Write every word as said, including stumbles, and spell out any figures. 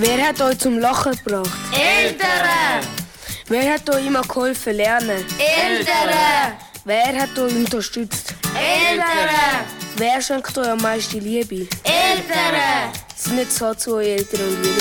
Wer hat euch zum Lachen gebracht? Eltern! Wer hat euch immer geholfen lernen? Eltern! Wer hat euch unterstützt? Eltern! Wer schenkt euch am meisten Liebe? Eltern! Sind nicht so zu euren Eltern und Liebe.